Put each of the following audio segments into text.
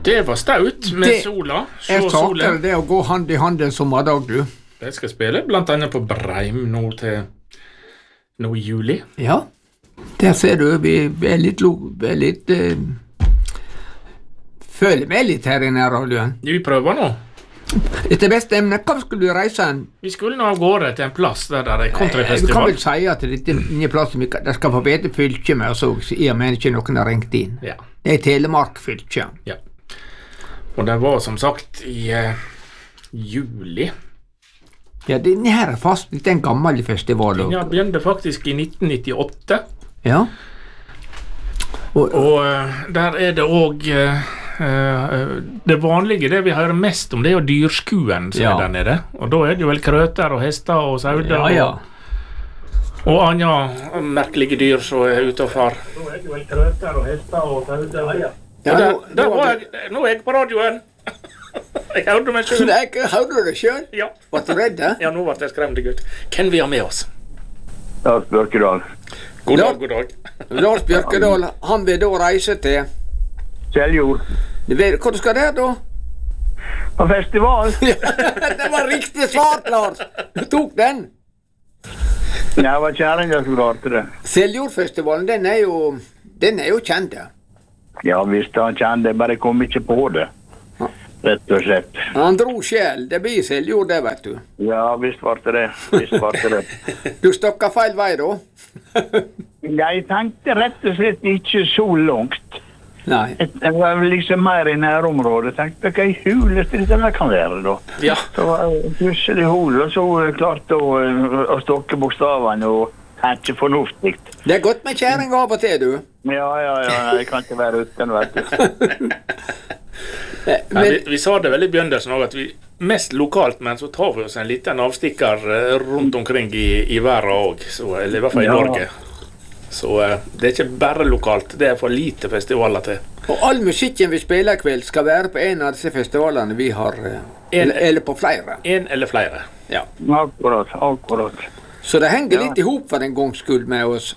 Det var staut med sola. Jeg starter det å gå hand i hand en sommerdag, du. Jeg skal spille blant annet på Breim nå i juli. Ja, der ser du, vi er litt føler meg litt her i nærradioen. Vi prøver nå. Etter beste emne, hva skulle du reise en? Vi skulle nå av gårde til en plass der det er countryfestival. Du kan vel si at dette nye plassen, der skal få vite fylke med oss, i og med ikke noen har ringt inn. Ja. Det er Telemark fylke. Ja. Og det var som sagt i juli. Ja, denne her er fast, det er en gammel festival. Ja, begynte faktisk i 1998. Ja. Og der er det også det vanlige, det vi hører mest om, det er jo dyrskuen som er der nede. Og da er det jo vel krøter og hester og sauder og andre merkelige dyr som er ute og far. Da er det jo vel krøter og hester og sauder. Nå er jeg på radioen. Jeg hørte meg selv. Nei, hørte du det selv? Ja. Var du redd? Ja, nå ble jeg skremt, gutt. Hvem vi har med oss? Lars Bjørkedal. God dag. Lars Bjørkedal, han vil da reise til Seljord. Hva du skal der da? På festival. Det var riktig svart, Lars. Du tok den. Det var kjæringen som klarte det. Seljordfestivalen, den er jo kjent. Ja, visst han kjente, bare kom ikke på det. Rett og slett. Han dro sjel, det blir Seljord det, vet du. Ja, visst var det. Du stokka feil vei da? Jeg tenkte rett og slett ikke så langt. Nei. Jeg var liksom mer i nærområdet. Tenkte hva i hulest det kan være da. Ja. Så var jeg plutselig hul, og så klarte å stokke bokstavene, og det er ikke fornuftig. Det er godt med kjæring av og til, du. Ja, jeg kan ikke være uten, vet du. Vi sa det vel i begynnelsen også, at vi mest lokalt, men så tar vi oss en liten avstikker rundt omkring i verden også, eller i hvert fall i Norge. Så det er ikke bare lokalt, det er for lite festivaler til. Og all musikken vi spiller i kveld skal være på en av disse festivalene vi har, eller på flere. En eller flere. Ja. Akkurat. Så det henger litt i hop for en gangs skyld med oss.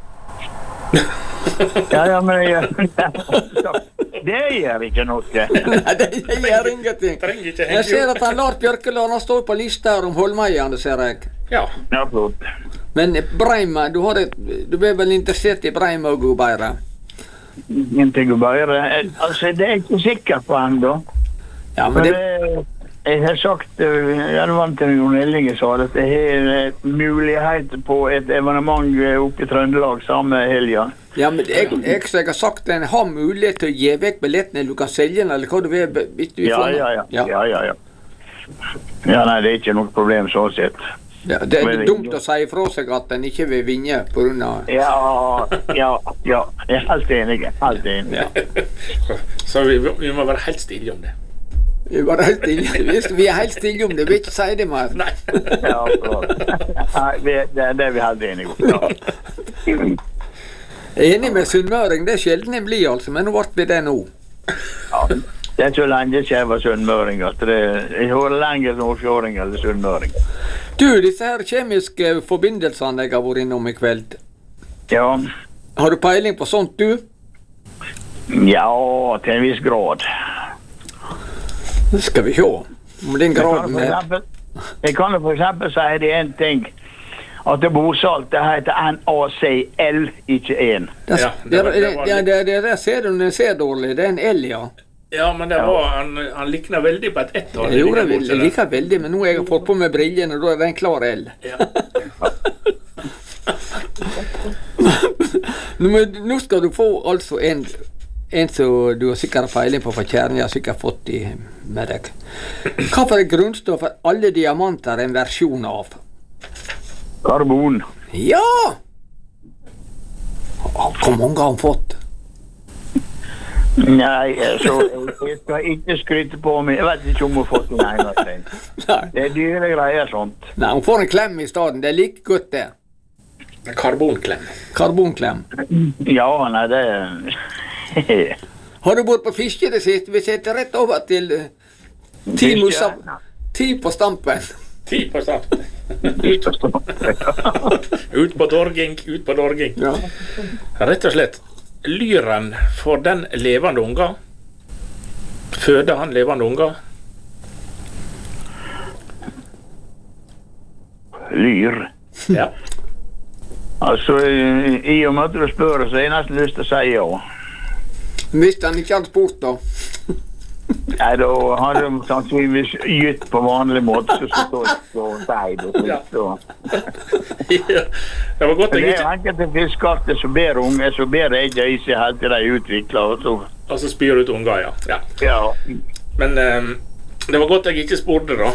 Ja, men det gjør ikke noe. Nei, det gjør ingenting. Jeg ser at han Lars Bjørkeland, han står på lista her om Holmeian, ser jeg. Ja, flott. Men Breim, du er vel interessert i Breim og Gubeire? Ikke Gubeire. Altså, det er ikke sikkert på enda. Ja, men det... Jeg har sagt, jeg vant til Jon Ellinge sa at det er mulighet på et evenement oppe i Trøndelag samme helgen. Ja, men jeg har sagt at en har mulighet til å gi vekk billettene, du kan selge den, eller hva du vil, hvis du får den. Ja, nei, det er ikke noe problem sånn sett. Ja, det er dumt å si ifra seg at en ikke vil vinne på grunn av... Ja, jeg er helt enig. Ja. Så vi må være helt stille om det. Vi er helt stille om det, vi vil ikke si det mer. Nei. Ja, det er vi helt enige om. Jeg er enig med Sunnmøring, det er sjelden en blir altså, men nå ble vi det nå. Ja, det er så lenge siden jeg var sunnmøring, at jeg hører lenger norskjøring eller sunnmøring. Du, disse her kjemiske forbindelsene jeg har vært innom i kveld. Ja. Har du peiling på sånt, du? Ja, til en viss grad. Det skal vi se. Om den graden er... Jeg kan for eksempel si det en ting. At det borsalt, det heter NaCl, ikke en. Ja, det ser du når jeg ser dårlig. Det er en L, ja. Ja, men det var, han likner veldig på et ett-tall. Jeg liker veldig, men nå har jeg fått på meg brillene, og da er det en klar L. Ja. Nå skal du få altså en som du har sikkert peiling på, for kjernen jeg har sikkert fått med deg. Hva for et grunnstoff er alle diamanter en versjon av? Karbon. Ja! Hvor mange har han fått? Nei, så jeg skal ikke skryte på meg. Jeg vet ikke om hun har fått en eneste. Det er dyre greier sånt. Nei, hun får en klem i stedet. Det er like godt det. Karbonklem. Ja, nei, det Har du vært på fiske det siste? Vi setter rett over til 10 på stampen. 10 på stampen. Ut på dorging. Ja. Rett og slett. Lyren for den levende unga? Føder han levende unger? Lyr. Ja. Altså, i og med at du spør, så har jeg nesten lyst til å si ja. Mister han ikke all sport da? Nei, da har de sannsynligvis gitt på vanlig måte, så står det og sier det. Ja. Ja. Det var godt Det jeg er ikke... enkelte fiskarter som ber unge, så ber egget i seg helt til de utvikler, og så... Altså spyr ut unger, ja. Ja. Ja. Men det var godt jeg ikke spurte da.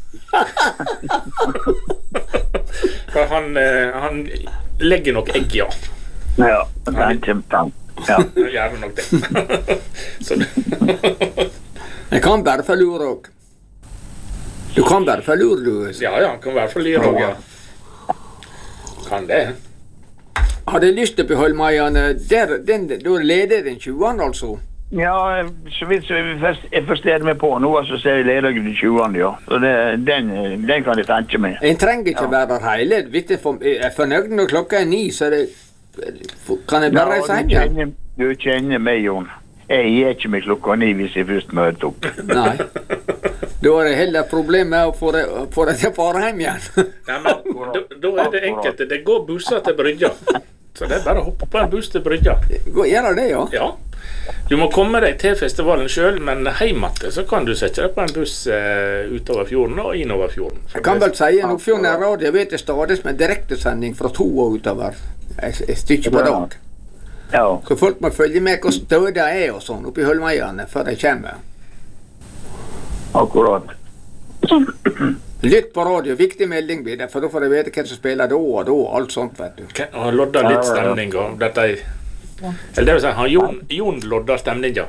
For han legger nok egg, ja. Ja, det er kjempetank. Ja. Gjør nok det. Så Jeg kan bare få lure også. Du kan bare få lure, du. ja, kan være for lyr også, ja. Kan det. Hadde lyst til å beholde Marianne, da leder den 20-an altså. Ja, så vidt jeg forstår meg på nå, så ser jeg leder den 20. Ja. Så den kan jeg tenke meg. En trenger ikke være der hele. Jeg er fornøyd når klokka er 9, så kan jeg bare reise hjem igjen. Du kjenner meg, Jon. Jeg gir ikke meg klokka 9 hvis jeg først møter opp. Nei. Da er det heller problemet med å få det til å fare hjem igjen. Nei, men da er det enkelt. Det går busser til brygga. Så det er bare å hoppe på en buss til brygga. Gjør det, ja? Ja. Du må komme deg til festivalen selv, men hjemme så kan du sette deg på en buss utover fjorden og innover fjorden. Jeg kan vel si at Nordfjorden Radio vet det stadig med direktesending fra 2 og utover. Et stykke på dag. Ja. Så folk må følge med hvor stødet er og sånn oppi Holmøyene før de kommer. Akkurat. Lytt på radio, viktig melding blir det, for da får de vite hvem som spiller da og da, alt sånt, vet du. Okay, og lodda litt stemning og dette eller det vil si, Jon lodda stemninga.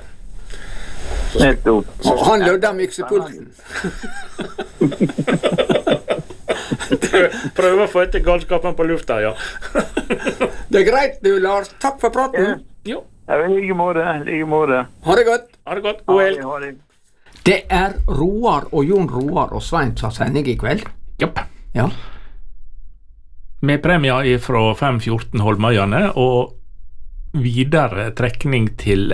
Han lodda miksepulten. Prøv å få etter galskapen på lufta, ja. Det er greit du, Lars. Takk for praten. Jo. Ja, like måte. Ha det godt. Ha det godt. God helg. Det er Roar og Jon Roar og Svein som har sending i kveld. Japp. Ja. Med premier fra 514 Holmøyene og videre trekning til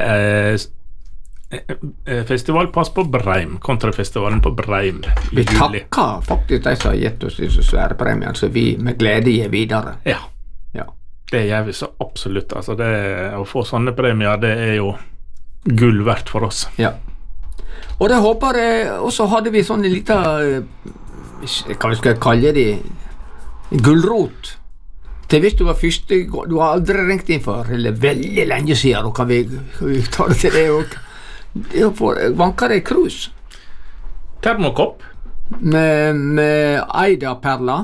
festivalpass på Breim, kontrafestivalen på Breim i vi juli. Takker faktisk de som har gitt oss disse svære premier, så vi med glede gir videre. Ja. Det gjør vi så absolutt. Altså å få sånne premier, det er jo gull verdt for oss. Ja. Og det håper jeg, og så hadde vi sånn en liten, hva vi skal kalle det, gullrot. Til hvis du var første, du har aldri ringt inn for, eller veldig lenge siden, og kan vi ta det til det også. Det vanker det krus. Termokopp. Med Eida-perla.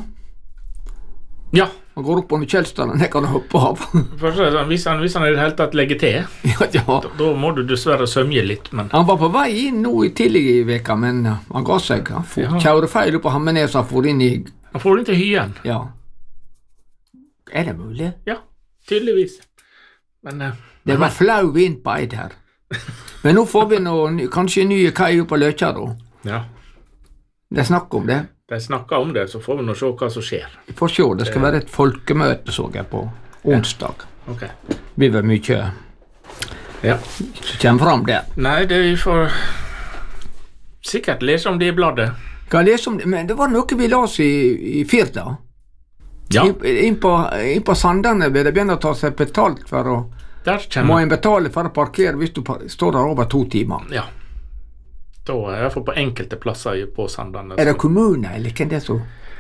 Ja. Han går opp under kjelsteren, det kan du hoppe av. Hvis han i det hele tatt legger til, da må du dessverre sømje litt. Men... Han var på vei inn nå i tidlig i veka, men han ga seg. Han kjører feil opp på Hammernes, han får inn i... Han får inn til Hyen. Ja. Er det mulig? Ja, tydeligvis. Men... det var flau vind på Eid her. Men nå får vi kanskje nye kai på Løkja da. Ja. Det er snakk om det. De snakker om det, så får vi nå se hva som skjer. Vi får se, det skal være et folkemøte, så jeg på onsdag. Ja. Ok. Vi vil mye som kommer fram der. Nei, vi får sikkert lese om det i bladet. Kan lese om det, men det var noe vi las i Firda. Ja. Inn på Sandane vil det begynne å ta seg betalt for å... Må en betale for å parkere hvis du står der over 2 timer. Ja. Da er jeg i hvert fall på enkelte plasser på Sandane. Er det kommune, eller hvem det er så?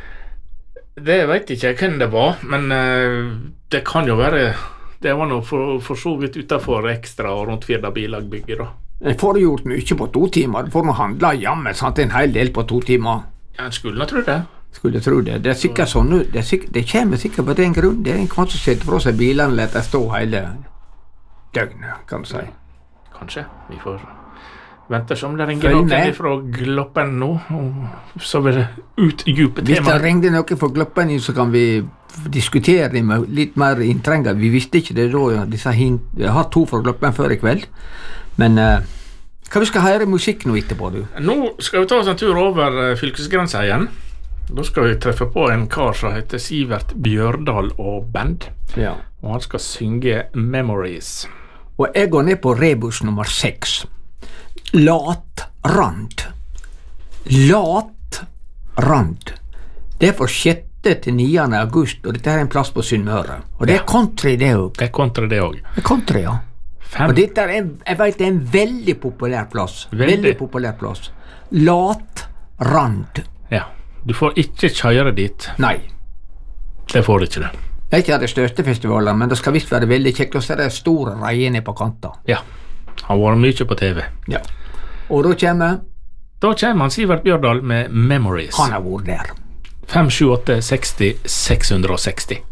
Det vet ikke hvem det var, men det kan jo være... Det var noe for så vidt utenfor ekstra og rundt Firda bilagbygget da. Jeg får gjort mye på 2 timer. Du får nå handle jammen, sant? En hel del på 2 timer. Ja, en skulle nå tro det. Skulle tro det. Det er sikkert sånn, det kommer sikkert på den grunn. Det er en kanskje setter fra seg bilene, let det stå hele døgnet, kan du si. Kanskje. Vi får vente som det ringer noen fra Gloppen nå, og så vil det utdype temaet. Hvis det ringer noen fra Gloppen, så kan vi diskutere det med litt mer inntrenger. Vi visste ikke det da, jeg har 2 fra Gloppen før i kveld, men hva vi skal høre musikk nå etterpå, du? Nå skal vi ta oss en tur over fylkesgrensa igjen. Da skal vi treffe på en kar som heter Sivert Bjørdal og band, og han skal synge Memories. Og jeg går ned på rebus nummer 6. Latrand. Latrand. Det er fra 6. til 9. august, og dette er en plass på Sunnmøre. Og det er country, det òg. Det er country, det òg. Det er country, ja. Og dette er, jeg vet, det er en veldig populær plass. Veldig populær plass. Latrand. Ja. Du får ikke kjøre dit. Nei. Det får du ikke, det. Det er ikke de største festivaler, men det skal visst være veldig kjekt. Og så er det store reier ned på kanten. Ja. Har vært mye på TV. Ja. Og da kommer han Sivert Bjørdal med Memories. Han har vært der. 578 60 660.